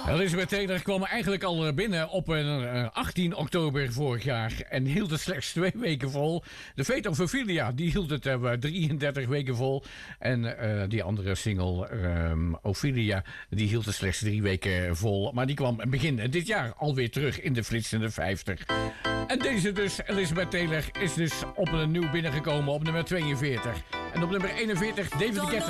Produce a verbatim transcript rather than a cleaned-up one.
Elizabeth Taylor kwam eigenlijk al binnen op uh, achttien oktober vorig jaar en hield het slechts twee weken vol. De Fate of Ophelia, die hield het uh, drieëndertig weken vol. En uh, die andere single, um, Ophelia, die hield het slechts drie weken vol. Maar die kwam begin dit jaar alweer terug in de flitsende vijftig. En deze dus, Elizabeth Taylor, is dus op een nieuw binnengekomen op nummer tweeënveertig. En op nummer eenenveertig, David Guetta.